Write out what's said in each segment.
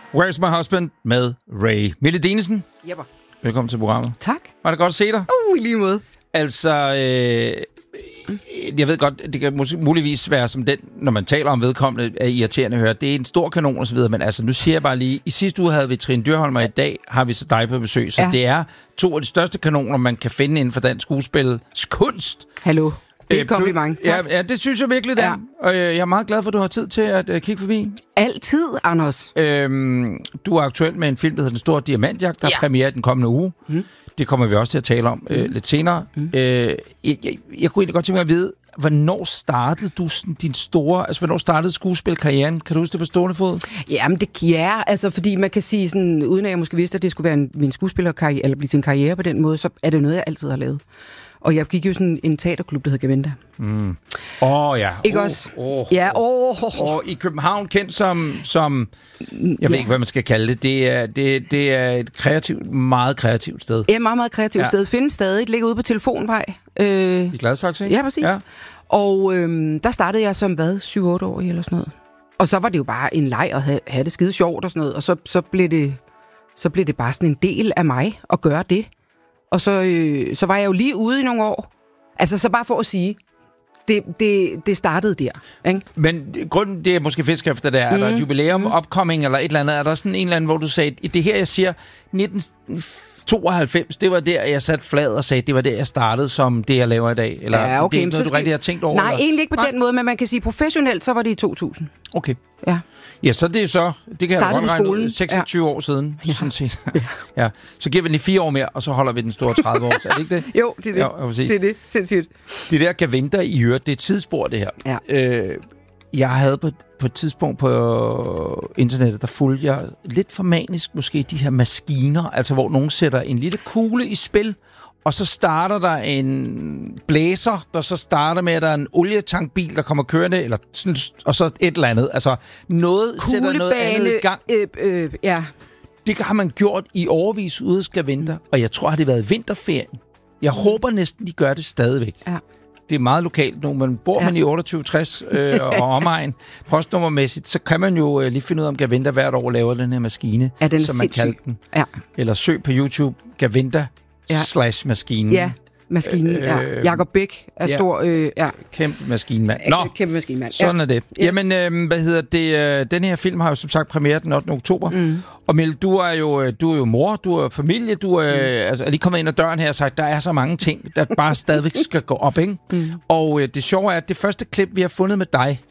Where's My Husband med Ray. Mille Dinesen. Jepper. Velkommen til programmet. Tak. Var det godt at se dig? I lige måde. Altså, jeg ved godt, det kan muligvis være som den, når man taler om vedkommende, er irriterende at høre. Det er en stor kanon og så videre, men altså, nu siger jeg bare lige, i sidste uge havde vi Trine Dyrholm, og i dag har vi så dig på besøg, så det er to af de største kanoner, man kan finde inden for dansk skuespilskunst. Hallo. Det er et kompliment. Tak. Ja, det synes jeg virkelig, det er. Og jeg er meget glad for, at du har tid til at kigge forbi. Altid, Anders. Du er aktuel med en film, der hedder Den Store Diamantjagt, der er premiere den kommende uge. Det kommer vi også til at tale om lidt senere. Jeg kunne egentlig godt tænke mig at vide, hvornår startede du din store... Altså, hvornår startede skuespilkarrieren? Kan du huske det på stående fod? Jamen, altså, fordi man kan sige sådan, uden at jeg måske vidste, at det skulle være min skuespillerkarriere, eller blive til en karriere på den måde, så er det noget, jeg altid har lavet. Og jeg gik jo sådan en teaterklub, der hed Gaventa. Ja. Ikke også? Ja, Og i København kendt som jeg ved ikke, hvad man skal kalde det. Det er et kreativt, meget kreativt sted. Et meget, meget kreativt sted. Findes stadig. Det ligger ude på Telefonvej. I Gladsaxe, ikke? Ja, præcis. Ja. Og der startede jeg som, 7-8 år eller sådan noget. Og så var det jo bare en leg at have det skide sjovt og sådan noget. Og så blev det bare sådan en del af mig at gøre det. Og så var jeg jo lige ude i nogle år. Altså, så bare for at sige, det startede der, ikke? Men grunden, det er måske fisk efter det er der et jubilæum, upcoming eller et eller andet. Er der sådan en eller anden, hvor du sagde, det her, jeg siger, 1992, det var der, jeg satte flad og sagde, det var der, jeg startede som det, jeg laver i dag? Eller ja, okay, det er noget, du rigtig har tænkt over? Nej, eller? egentlig ikke på den måde, men man kan sige professionelt, så var det i 2000. Okay. Ja. Ja, så det er så, det kan jeg godt regne ud, 26 år siden, sådan set. Ja. Så giver vi lige 4 år mere, og så holder vi den store 30 år. Er det ikke det? Jo, det er det. Ja, det er det. Sindssygt. Det der Gaventa i øvrigt, det er et tidsspor, det her. Ja. Jeg havde på et tidspunkt på internettet, der fulgte jeg lidt for manisk måske de her maskiner, altså hvor nogen sætter en lille kugle i spil, og så starter der en blæser, der så starter med, at der er en olietankbil, der kommer kørende, eller sådan, og så et eller andet. Altså noget sætter noget andet i gang. Ja. Det har man gjort i årevis ude af Gaventa, og jeg tror, har det været vinterferien. Jeg håber næsten, de gør det stadigvæk. Ja. Det er meget lokalt nu, men bor man i 2860 og omegn postnummermæssigt, så kan man jo lige finde ud af, om Gaventa hvert år laver den her maskine, som man kalder den. Ja. Eller søg på YouTube, Gaventa /maskinen. Ja, maskinen, Jakob Bæk er stor, kæmpe maskinemand. Kæmpe maskinemand. Sådan er det. Yes. Jamen, den her film har jo som sagt premiere den 8. oktober. Og Mel, du er jo mor, du er familie, du er lige kommet ind ad døren her og sagt, der er så mange ting, der bare stadigvæk skal gå op, ikke? Og det sjove er, at det første klip, vi har fundet med dig,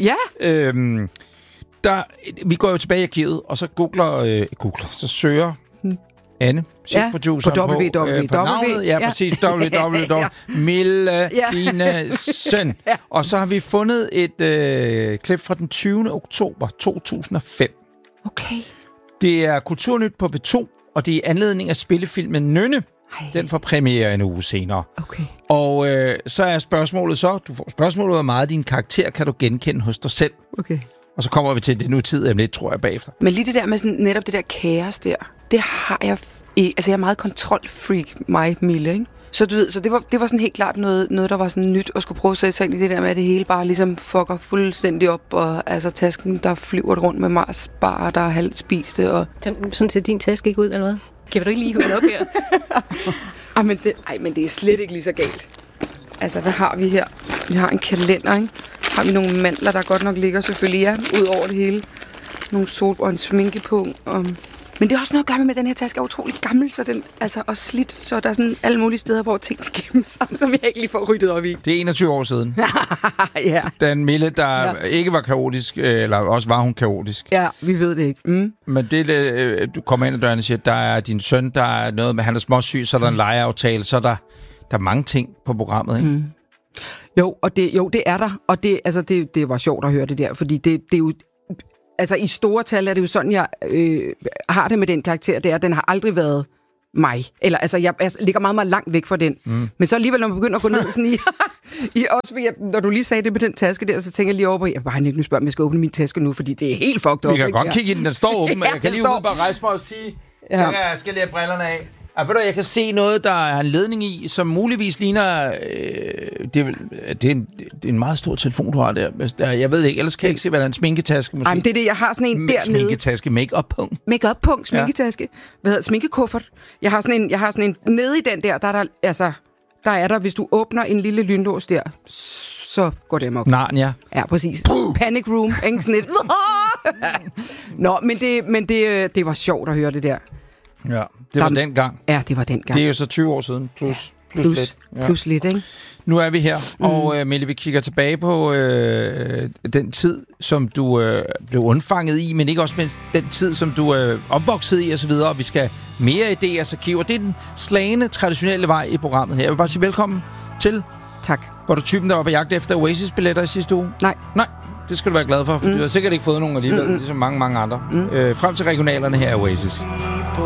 vi går jo tilbage i arkivet, og så søger Anne, chefproducer på navnet. Ja, præcis. Mille Dinesen. Og så har vi fundet et klip fra den 20. oktober 2005. Okay. Det er Kulturnyt på B2, og det er anledning af spillefilmen Nynne. Den får premiere en uge senere. Okay. Og så er spørgsmålet du får spørgsmålet, hvor meget af din karakter kan du genkende hos dig selv. Okay. Og så kommer vi til det nu tid, lidt, tror jeg, bagefter. Men lige det der med sådan, netop det der kaos der, det har jeg ikke. Altså, jeg er meget kontrolfreak, mig, Mille, ikke? Så du ved, så det var sådan helt klart noget, der var sådan nyt, at skulle prøve at sætte sig ind i det der med, at det hele bare ligesom fucker fuldstændig op, og altså tasken, der flyver rundt med Mars, bare der er halvt spiste, og... Sådan ser din taske ikke ud, eller hvad? Kan du ikke lige gå op her? men det er slet ikke lige så galt. Altså, hvad har vi her? Vi har en kalender, ikke? Har vi nogle mandler, der godt nok ligger selvfølgelig, ud over det hele. Nogle sol og en sminke på. Men det er også noget at gøre med den her taske er utrolig gammel, så den altså også slidt, så der er sådan alle mulige steder, hvor ting kan gemme sig, som jeg ikke lige får ryddet op i. Det er 21 år siden. Ja. Den Mille, der ikke var kaotisk, eller også var hun kaotisk. Ja, vi ved det ikke. Men det, du kommer ind ad døren og siger, der er din søn, der er noget med, han er småsyg, så er der en legeaftale, så er der er mange ting på programmet, ikke? Jo, det er der, og det var sjovt at høre det der, fordi det er jo... Altså, i store tal er det jo sådan, jeg har det med den karakter, det er, at den har aldrig været mig. Eller, altså, jeg ligger meget, meget langt væk fra den. Men så alligevel, når man begynder at gå ned sådan i også, når du lige sagde det med den taske der, så tænker jeg lige over på, jeg bare ikke spørge, om jeg skal åbne min taske nu, fordi det er helt fucked up. Vi kan godt kigge i den, den står åben, men jeg kan lige bare rejse mig og sige, jeg skal lige have brillerne af. Jeg kan se noget, der er en ledning i, som muligvis ligner... det er en meget stor telefon, du har der. Jeg ved ikke, ellers kan jeg ikke se, hvad der er en sminketaske måske. Ej, men det er det, jeg har sådan en dernede. Sminketaske, make-up-punkt. Make-up-punkt, sminketaske. Hvad hedder sminkekuffert? Jeg har sådan en nede i den der, der er der, hvis du åbner en lille lynlås der, så går det amok. Narnia. Ja, præcis. Panic room, ikke sådan et... Nå, men det var sjovt at høre det der. Ja, det var den gang. Ja, det var den gang. Det er jo så 20 år siden, plus lidt. Ja. Plus lidt, ikke? Nu er vi her, og Mille, vi kigger tilbage på den tid, som du blev undfanget i, men ikke også mindst den tid, som du opvokset i osv., og vi skal mere idéers arkiv, og det er den slagende, traditionelle vej i programmet her. Jeg vil bare sige velkommen til. Tak. Var du typen, der var på jagt efter Oasis-billetter i sidste uge? Nej. Det skal du være glad for, for du har sikkert ikke fået nogen alligevel, ligesom mange andre. Frem til regionalerne her er Oasis.